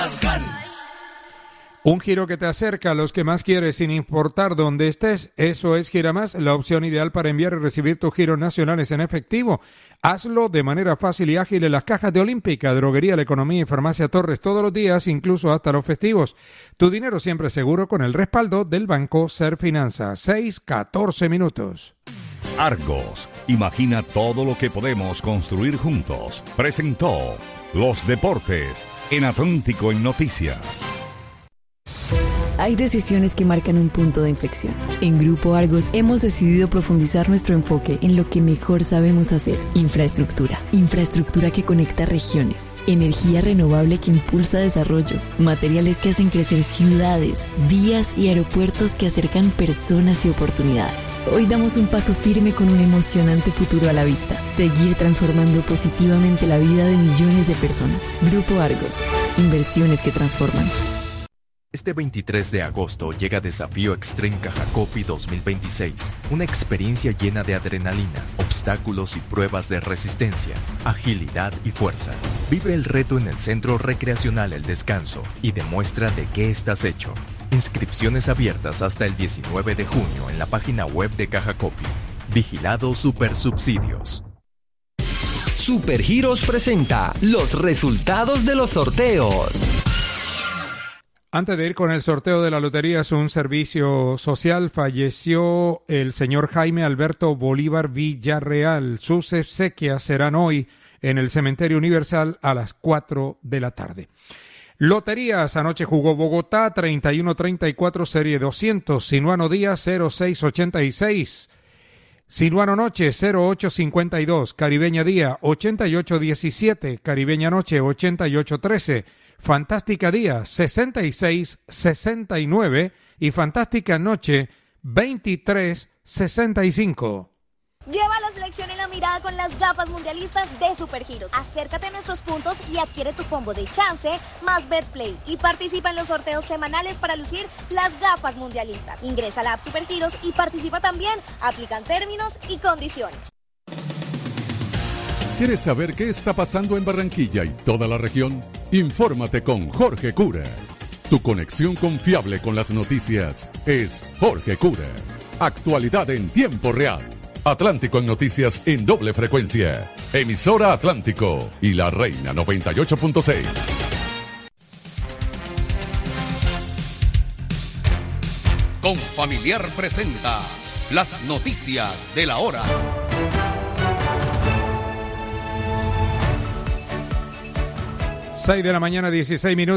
Un giro que te acerca a los que más quieres sin importar dónde estés. Eso es Giramás, la opción ideal para enviar y recibir tus giros nacionales en efectivo. Hazlo de manera fácil y ágil en las cajas de Olímpica, Droguería La Economía y Farmacia Torres todos los días, incluso hasta los festivos. Tu dinero siempre seguro con el respaldo del Banco Serfinanza. 6:14 minutos. Argos, imagina todo lo que podemos construir juntos. Presentó Los Deportes en Atlántico en Noticias. Hay decisiones que marcan un punto de inflexión. En Grupo Argos hemos decidido profundizar nuestro enfoque en lo que mejor sabemos hacer. Infraestructura. Infraestructura que conecta regiones. Energía renovable que impulsa desarrollo. Materiales que hacen crecer ciudades. Vías y aeropuertos que acercan personas y oportunidades. Hoy damos un paso firme con un emocionante futuro a la vista. Seguir transformando positivamente la vida de millones de personas. Grupo Argos. Inversiones que transforman. Este 23 de agosto llega Desafío Extreme Cajacopi 2026, una experiencia llena de adrenalina, obstáculos y pruebas de resistencia, agilidad y fuerza. Vive el reto en el Centro Recreacional El Descanso y demuestra de qué estás hecho. Inscripciones abiertas hasta el 19 de junio en la página web de Cajacopi. Vigilado Supersubsidios. Supergiros presenta los resultados de los sorteos. Antes de ir con el sorteo de la lotería, es un servicio social. Falleció el señor Jaime Alberto Bolívar Villarreal. Sus exequias serán hoy en el Cementerio Universal a las 4 de la tarde. Loterías. Anoche jugó Bogotá 31-34, serie 200. Sinuano Día 0686. Sinuano Noche 0852. Caribeña Día 8817. Caribeña Noche 8813. Fantástica Día 6669 y Fantástica Noche 2365. Lleva la selección en la mirada con las gafas mundialistas de Supergiros. Acércate a nuestros puntos y adquiere tu combo de chance más Betplay y participa en los sorteos semanales para lucir las gafas mundialistas. Ingresa a la app Supergiros y participa también. Aplican términos y condiciones. ¿Quieres saber qué está pasando en Barranquilla y toda la región? Infórmate con Jorge Cura. Tu conexión confiable con las noticias es Jorge Cura. Actualidad en tiempo real. Atlántico en noticias en doble frecuencia. Emisora Atlántico y La Reina 98.6. Confamiliar presenta las noticias de la hora. 6 de la mañana, 16 minutos.